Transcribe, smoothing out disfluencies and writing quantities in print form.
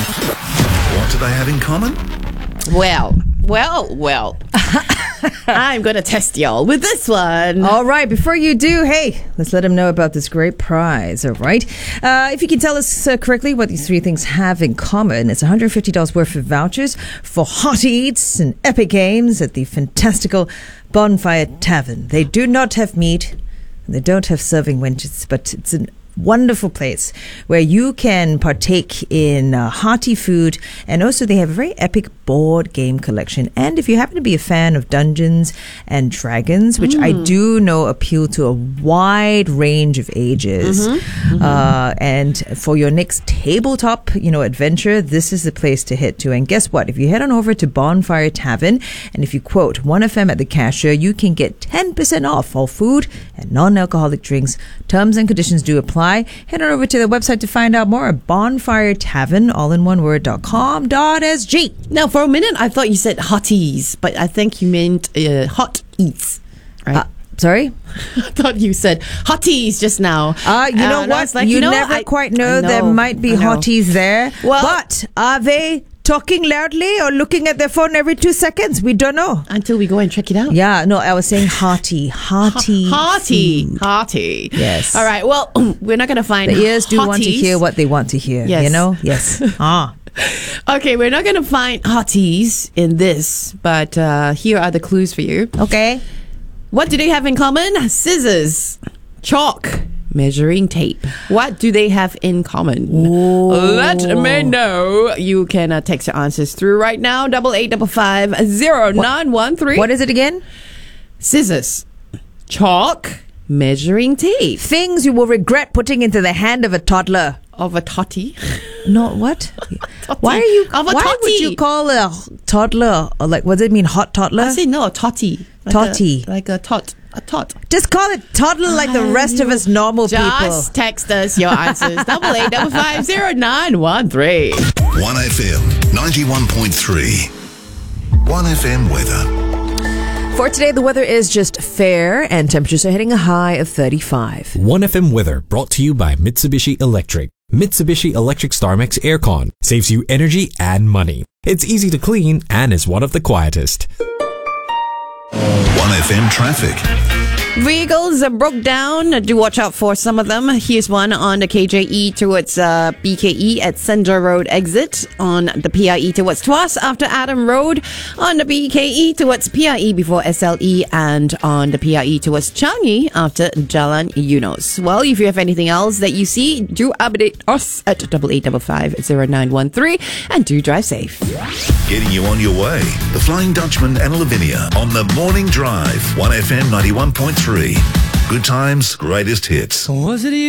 What do they have in common? Well. I'm going to test y'all with this one. All right, before you do, hey, let's let them know about this great prize, all right? If you can tell us correctly what these three things have in common, it's $150 worth of vouchers for hot eats and epic games at the fantastical Bonfire Tavern. They do not have meat, and they don't have serving wenches, but it's an wonderful place where you can partake in hearty food, and also they have a very epic board game collection. And if you happen to be a fan of Dungeons and Dragons, which I do know appeal to a wide range of ages, and for your next tabletop adventure, this is the place to head to. And guess what, if you head on over to Bonfire Tavern and if you quote 1FM at the cashier, you can get 10% off all food and non-alcoholic drinks. Terms and conditions do apply. Head on over to the website to find out more at bonfiretavern, all in one word.com.sg. Now, for a minute, I thought you said hotties, but I think you meant hot eats, right? Sorry? I thought you said hotties just now. You know what? Like, you never quite know. There might be hotties there. Well, but are they talking loudly or looking at their phone every 2 seconds? We don't know. Until we go and check it out. Yeah, no, I was saying hearty. Hearty. Yes. All All right, well, we're not going to find The ears do want to hotties. hear what they want to hear, Yes. Yes. Okay, we're not going to find hotties in this, but here are the clues for you. Okay. What do they have in common? Scissors, chalk, measuring tape. What do they have in common? Let me know. You can text your answers through right now. 8855-0913. What is it again? Scissors, chalk, measuring tape. Things you will regret putting into the hand of a toddler. Of a totty. No, what? Totty. Why are you? Of a why totty. would you call a toddler? Or what does it mean? Hot toddler? I say no, totty. Totty. Like a tot. A tot. Just call it toddler like the rest of us normal people. Just text us your answers. 8855-0913. 1FM 91.3. 1FM weather. For today, the weather is just fair and temperatures are hitting a high of 35. 1FM weather brought to you by Mitsubishi Electric. Mitsubishi Electric StarMax Aircon saves you energy and money. It's easy to clean and is one of the quietest. 1FM traffic. Vehicles broke down. Do watch out for some of them. Here's one on the KJE towards BKE at Senja Road exit. On the PIE towards Tuas after Adam Road. On the BKE towards PIE before SLE. And on the PIE towards Changi after Jalan Eunos. Well, if you have anything else that you see, do update us at 8855-0913. And do drive safe. Getting you on your way. The Flying Dutchman and Lavinia on the Morning Drive. 1FM 91.3. Good times, greatest hits. Was it you?